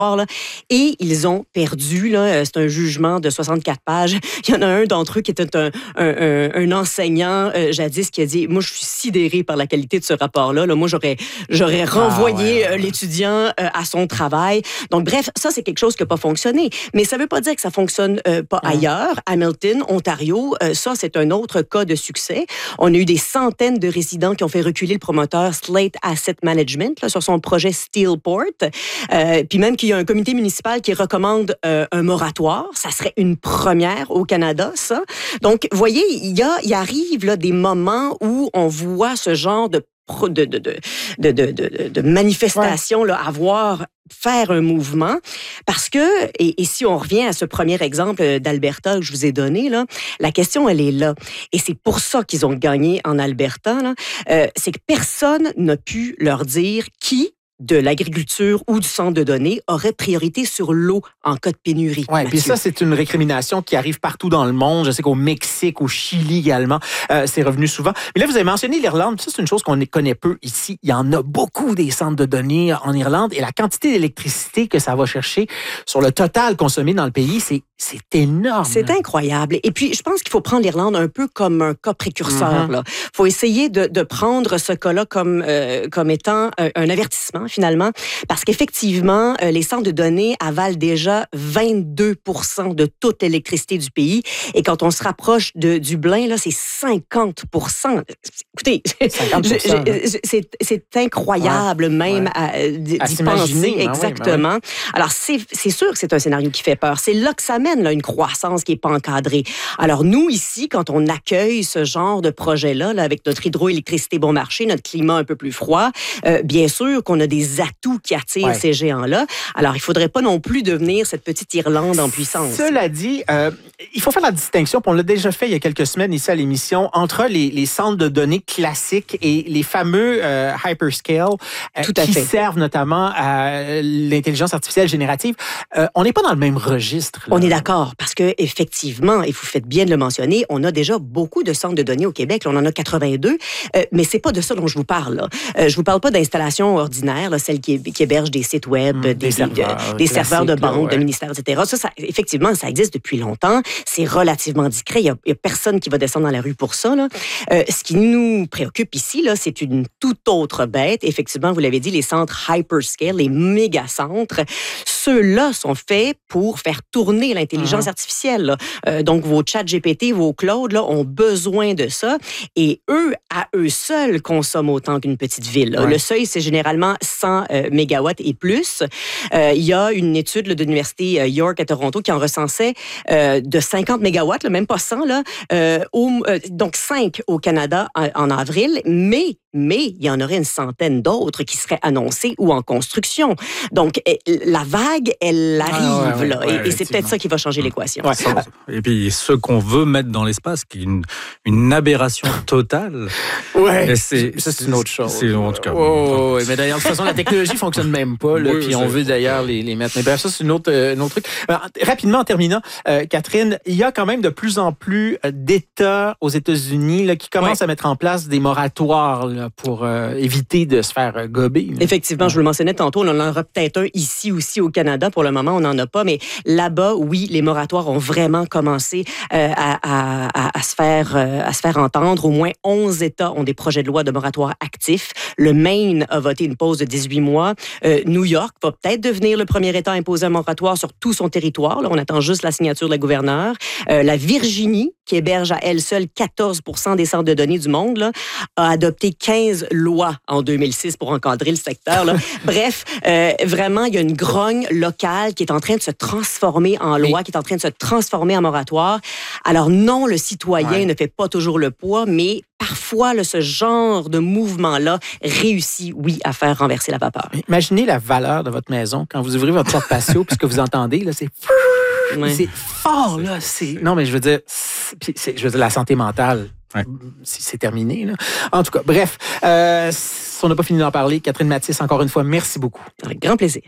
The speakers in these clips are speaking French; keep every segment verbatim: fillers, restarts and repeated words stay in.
Là, et ils ont perdu. Là, c'est un jugement de soixante-quatre pages. Il y en a un d'entre eux qui était un, un, un, un enseignant euh, jadis qui a dit « Moi, je suis sidéré par la qualité de ce rapport-là. Là, moi, j'aurais, j'aurais renvoyé ah, ouais, ouais. l'étudiant euh, à son travail. » Donc, bref, ça, c'est quelque chose qui n'a pas fonctionné. Mais ça ne veut pas dire que ça ne fonctionne euh, pas hum. ailleurs. Hamilton, Ontario, euh, ça, c'est un autre cas de succès. On a eu des centaines de résidents qui ont fait reculer le promoteur Slate Asset Management là, sur son projet Steelport. Euh, puis même qu'il y a un comité municipal qui recommande euh, un moratoire. Ça serait une première au Canada, ça. Donc, vous voyez, il y a, il arrive là, des moments où on voit ce genre de de, de, de, de, de, de, de manifestations, ouais. là, avoir, faire un mouvement. Parce que, et, et si on revient à ce premier exemple d'Alberta que je vous ai donné, là, la question, elle est là. Et c'est pour ça qu'ils ont gagné en Alberta. Là. Euh, c'est que personne n'a pu leur dire qui de l'agriculture ou du centre de données aurait priorité sur l'eau en cas de pénurie. Oui, puis ça, c'est une récrimination qui arrive partout dans le monde. Je sais qu'au Mexique, au Chili également, euh, c'est revenu souvent. Mais là, vous avez mentionné l'Irlande. Ça, c'est une chose qu'on connaît peu ici. Il y en a beaucoup des centres de données en Irlande et la quantité d'électricité que ça va chercher sur le total consommé dans le pays, c'est, c'est énorme. C'est incroyable. Et puis, je pense qu'il faut prendre l'Irlande un peu comme un cas précurseur. Il mm-hmm. faut essayer de, de prendre ce cas-là comme, euh, comme étant un, un avertissement, finalement, parce qu'effectivement, euh, les centres de données avalent déjà vingt-deux pour cent de toute l'électricité du pays. Et quand on se rapproche de Dublin, là, c'est cinquante pour cent. Écoutez, cinquante pour cent, je, je, c'est, c'est incroyable ouais, même ouais. À, d'y à penser. Exactement. Ben oui, ben oui. Alors, c'est, c'est sûr que c'est un scénario qui fait peur. C'est là que ça mène, là, une croissance qui n'est pas encadrée. Alors, nous, ici, quand on accueille ce genre de projet-là, là, avec notre hydroélectricité bon marché, notre climat un peu plus froid, euh, bien sûr qu'on a des atouts qui attirent ouais. ces géants-là. Alors, il ne faudrait pas non plus devenir cette petite Irlande en puissance. Cela dit, euh, il faut faire la distinction, puis on l'a déjà fait il y a quelques semaines ici à l'émission, entre les, les centres de données classiques et les fameux euh, hyperscale euh, Tout à qui fait. servent notamment à l'intelligence artificielle générative. Euh, on n'est pas dans le même registre. Là. On est d'accord, parce qu'effectivement, et vous faites bien de le mentionner, on a déjà beaucoup de centres de données au Québec. Là, on en a quatre-vingt-deux, euh, mais ce n'est pas de ça dont je vous parle. Là. Euh, je ne vous parle pas d'installations ordinaires, là, celles qui, qui hébergent des sites web, mmh, des, des, serveurs, des, des serveurs de banque, ouais. de ministères, et cetera. Ça, ça, effectivement, ça existe depuis longtemps. C'est relativement discret. Il n'y a, a personne qui va descendre dans la rue pour ça. Là. Euh, ce qui nous préoccupe ici, là, c'est une toute autre bête. Effectivement, vous l'avez dit, les centres hyperscale, les méga-centres, ceux-là sont faits pour faire tourner l'intelligence mmh. artificielle. Là. Euh, donc, vos chats G P T, vos clouds là, ont besoin de ça. Et eux, à eux seuls, consomment autant qu'une petite ville. Ouais. Le seuil, c'est généralement cent euh, mégawatts et plus. Euh, il y a une étude là, de l'Université York à Toronto qui en recensait euh, de cinquante mégawatts, là, même pas cent, là, euh, au, euh, donc cinq au Canada en, en avril, mais mais il y en aurait une centaine d'autres qui seraient annoncés ou en construction. Donc, la vague, elle arrive, ah ouais, là, ouais, et, ouais, et c'est peut-être ça qui va changer l'équation. Ouais. Et puis, ce qu'on veut mettre dans l'espace, qui est une, une aberration totale. Ouais, c'est, ça, c'est une autre chose. C'est, en tout cas. Oh, ouais, mais d'ailleurs, de toute façon, la technologie ne fonctionne même pas, là, oui, puis on veut d'ailleurs les, les mettre. Mais bref, ça, c'est une autre, euh, un autre truc. Alors, rapidement, en terminant, euh, Catherine, il y a quand même de plus en plus d'États aux États-Unis là, qui commencent ouais. à mettre en place des moratoires là, pour euh, éviter de se faire euh, gober. Là. Effectivement, je vous le mentionnais tantôt, on en aura peut-être un ici aussi au Canada. Pour le moment, on n'en a pas, mais là-bas, oui, les moratoires ont vraiment commencé euh, à, à, à, à, se faire, euh, à se faire entendre. Au moins onze États ont des projets de loi de moratoire actifs. Le Maine a voté une pause de dix-huit mois. Euh, New York va peut-être devenir le premier État à imposer un moratoire sur tout son territoire. Là, on attend juste la signature de la gouverneure. Euh, la Virginie, qui héberge à elle seule quatorze pour cent des centres de données du monde, là, a adopté quinze lois en deux mille six pour encadrer le secteur. Là. Bref, euh, vraiment, il y a une grogne locale qui est en train de se transformer en loi, oui. qui est en train de se transformer en moratoire. Alors non, le citoyen ouais. ne fait pas toujours le poids, mais parfois, là, ce genre de mouvement-là réussit, oui, à faire renverser la vapeur. Imaginez la valeur de votre maison quand vous ouvrez votre porte patio, puis ce que vous entendez, là, c'est... Ouais. C'est fort, là. C'est... Non, mais je veux dire, c'est, c'est, je veux dire la santé mentale, ouais. c'est, c'est terminé. Là. En tout cas, bref, euh, on n'a pas fini d'en parler. Catherine Mathis, encore une fois, merci beaucoup. Avec grand plaisir.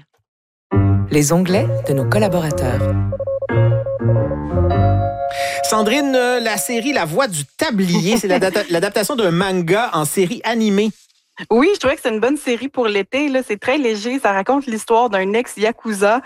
Les onglets de nos collaborateurs. Sandrine, la série La Voix du Tablier, c'est l'adapta- l'adaptation d'un manga en série animée. Oui, je trouvais que c'est une bonne série pour l'été. Là. C'est très léger. Ça raconte l'histoire d'un ex-yakuza